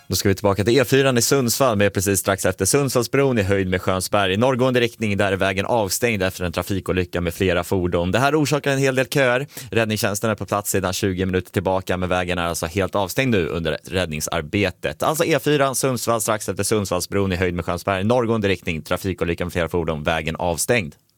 Då ska vi tillbaka till E4 i Sundsvall med precis strax efter Sundsvallsbron i höjd med Skönsberg. I norrgående riktning där är vägen avstängd efter en trafikolycka med flera fordon. Det här orsakar en hel del köer. Räddningstjänsten är på plats sedan 20 minuter tillbaka, men vägen är alltså helt avstängd nu under räddningsarbetet. Alltså E4 Sundsvall strax efter Sundsvallsbron i höjd med Skönsberg. I norrgående riktning, trafikolycka med flera fordon, vägen avstängd.